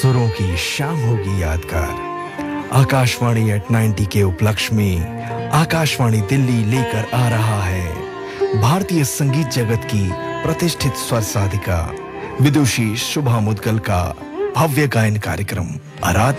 सुरों की शाम होगी यादगार। आकाशवाणी एट 90 के उपलक्ष्य में आकाशवाणी दिल्ली लेकर आ रहा है भारतीय संगीत जगत की प्रतिष्ठित स्वर साधिका विदुषी शुभा मुद्गल का भव्य गायन कार्यक्रम आराधना।